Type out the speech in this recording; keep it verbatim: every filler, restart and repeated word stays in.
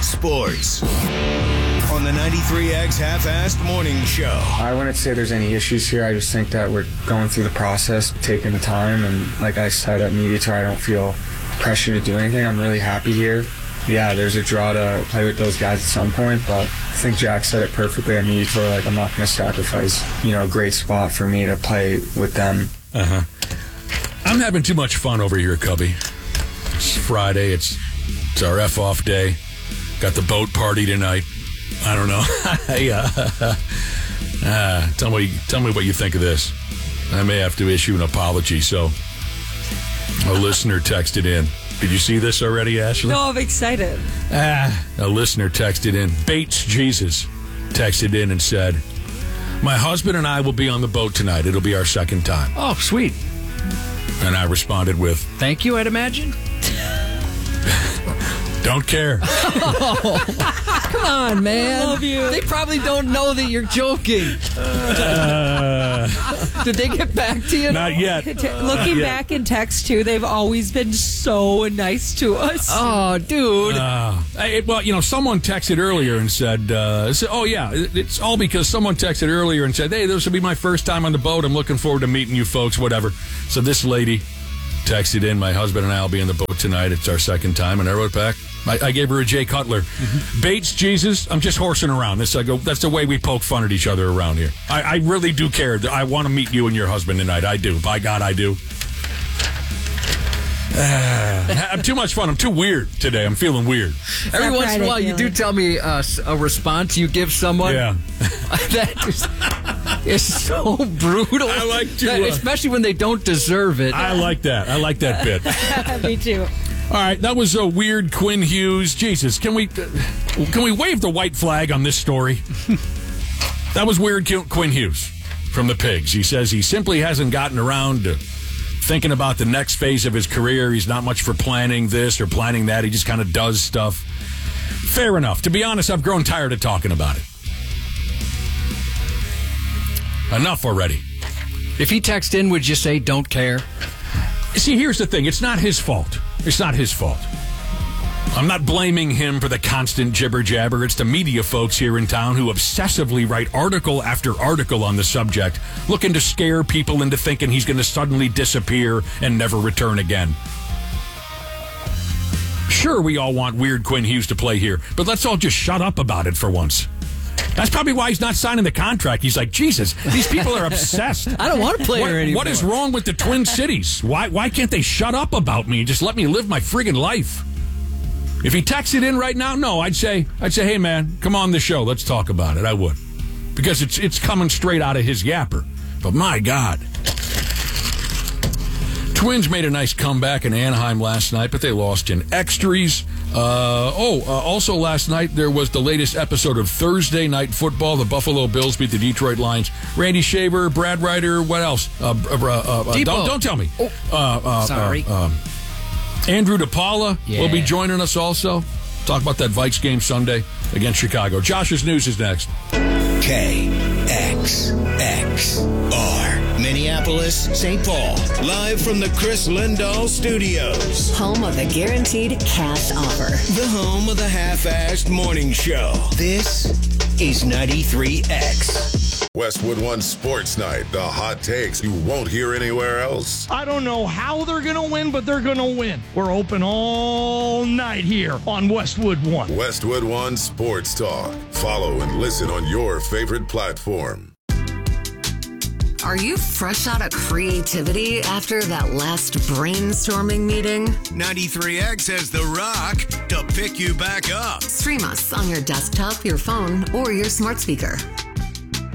sports on the ninety-three X Half-Assed Morning Show. I wouldn't say there's any issues here. I just think that we're going through the process, taking the time, and like I said at Media Tour, I don't feel pressure to do anything. I'm really happy here. Yeah, there's a draw to play with those guys at some point, but I think Jack said it perfectly at Media Tour. Like, I'm not going to sacrifice, you know, a great spot for me to play with them. Uh-huh. I'm having too much fun over here, Cubby. It's Friday. It's it's our F-off day. Got the boat party tonight. I don't know. I, uh, uh, tell me, tell me what you think of this. I may have to issue an apology. So, a listener texted in. Did you see this already, Ashley? No, I'm excited. Ah, a listener texted in. Bates Jesus texted in and said, "My husband and I will be on the boat tonight. It'll be our second time." Oh, sweet. And I responded with, "Thank you, I'd imagine." "Don't care." Come on, man. I love you. They probably don't know that you're joking. Uh, Did they get back to you? not yet. Looking Yeah. back in text, too, they've always been so nice to us. Oh, dude. Uh, I- well, you know, someone texted earlier and said, uh, said, oh, yeah, it- it's all because someone texted earlier and said, hey, this will be my first time on the boat. I'm looking forward to meeting you folks, whatever. So this lady texted in, my husband and I will be on the boat tonight. It's our second time. And I wrote back, I, I gave her a Jay Cutler. Mm-hmm. Bates, Jesus, I'm just horsing around. This, I go, that's the way we poke fun at each other around here. I, I really do care. I want to meet you and your husband tonight. I do. By God, I do. Uh, I'm too much fun. I'm too weird today. I'm feeling weird. Every that once in a Friday while, you do feeling. tell me uh, a response you give someone. Yeah. That is, is so brutal. I like to, That- uh, especially when they don't deserve it. I like that. I like that bit. Me too. All right, that was a weird Quinn Hughes. Jesus, can we uh, can we wave the white flag on this story? That was weird Qu- Quinn Hughes from the Pigs. He says he simply hasn't gotten around to thinking about the next phase of his career. He's not much for planning this or planning that. He just kind of does stuff. Fair enough. To be honest, I've grown tired of talking about it. Enough already. If he texts in, would you say don't care? See, here's the thing. It's not his fault. It's not his fault. I'm not blaming him for the constant jibber-jabber. It's the media folks here in town who obsessively write article after article on the subject, looking to scare people into thinking he's going to suddenly disappear and never return again. Sure, we all want weird Quinn Hughes to play here, but let's all just shut up about it for once. That's probably why he's not signing the contract. He's like, Jesus, these people are obsessed. I don't want to play What, here anymore. what is wrong with the Twin Cities? Why why can't they shut up about me and just let me live my friggin' life? If he texted in right now, no, I'd say, I'd say, hey man, come on the show, let's talk about it. I would, because it's it's coming straight out of his yapper. But my God, Twins made a nice comeback in Anaheim last night, but they lost in extras. Uh, oh, uh, also last night there was the latest episode of Thursday Night Football. The Buffalo Bills beat the Detroit Lions. Randy Shaver, Brad Ryder, what else? Uh, uh, uh, uh, don't, don't tell me. Oh, uh, uh, sorry. Uh, um, Andrew DePaula Yeah. will be joining us also. Talk about that Vikes game Sunday against Chicago. Josh's News is next. K X X R. Minneapolis, Saint Paul. Live from the Chris Lindahl Studios. Home of the guaranteed cash offer. The home of the half-assed morning show. This is ninety-three X. Westwood One Sports Night, the hot takes you won't hear anywhere else. I don't know how they're going to win, but they're going to win. We're open all night here on Westwood One. Westwood One Sports Talk. Follow and listen on your favorite platform. Are you fresh out of creativity after that last brainstorming meeting? ninety-three X has The Rock to pick you back up. Stream us on your desktop, your phone, or your smart speaker.